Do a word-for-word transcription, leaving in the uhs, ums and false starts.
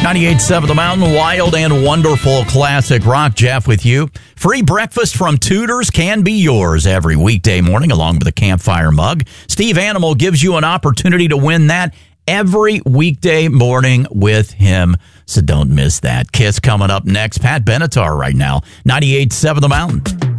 ninety-eight point seven The Mountain, wild and wonderful classic rock. Jeff with you. Free breakfast from Tudors can be yours every weekday morning along with a campfire mug. Steve Animal gives you an opportunity to win that every weekday morning with him. So don't miss that. Kiss coming up next. Pat Benatar right now. ninety-eight point seven The Mountain.